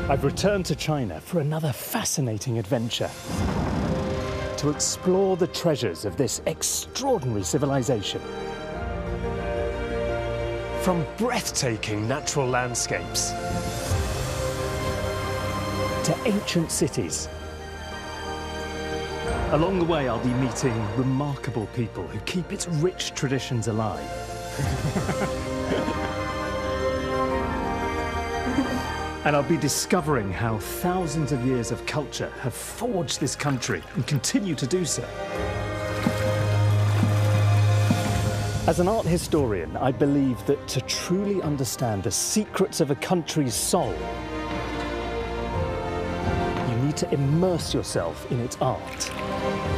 I've returned to China for another fascinating adventure. To explore the treasures of this extraordinary civilization. From breathtaking natural landscapes to ancient cities. Along the way, I'll be meeting remarkable people who keep its rich traditions alive. And I'll be discovering how thousands of years of culture have forged this country and continue to do so. As an art historian, I believe that to truly understand the secrets of a country's soul, you need to immerse yourself in its art.